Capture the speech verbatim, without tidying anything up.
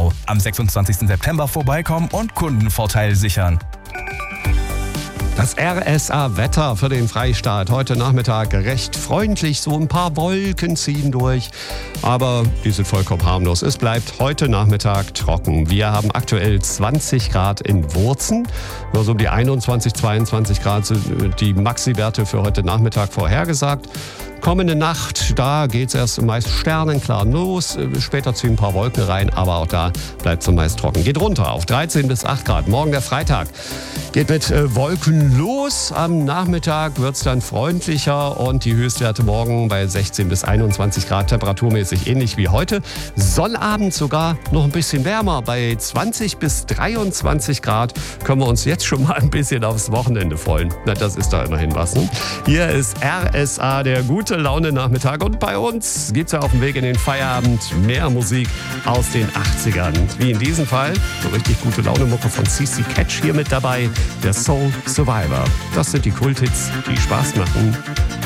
Euro. Am sechsundzwanzigsten September vorbeikommen und Kundenvorteil sichern. Das R S A-Wetter für den Freistaat. Heute Nachmittag recht freundlich, so ein paar Wolken ziehen durch. Aber die sind vollkommen harmlos. Es bleibt heute Nachmittag trocken. Wir haben aktuell zwanzig Grad in Wurzen. Also um die einundzwanzig, zweiundzwanzig Grad sind die Maxi-Werte für heute Nachmittag vorhergesagt. Kommende Nacht, da geht es erst meist sternenklar los. Später ziehen ein paar Wolken rein, aber auch da bleibt es meist trocken. Geht runter auf dreizehn bis acht Grad. Morgen der Freitag geht mit äh, Wolken los. Am Nachmittag wird es dann freundlicher und die Höchstwerte morgen bei sechzehn bis einundzwanzig Grad, temperaturmäßig ähnlich wie heute. Sonnabend sogar noch ein bisschen wärmer, bei zwanzig bis dreiundzwanzig Grad. Können wir uns jetzt schon mal ein bisschen aufs Wochenende freuen. Na, das ist da immerhin was. Ne? Hier ist R S A, der gute Laune Nachmittag, und bei uns gibt es ja auf dem Weg in den Feierabend mehr Musik aus den achtzigern. Wie in diesem Fall, so richtig gute Laune-Mucke von C C Catch hier mit dabei, der Soul Survivor. Das sind die Kulthits, die Spaß machen.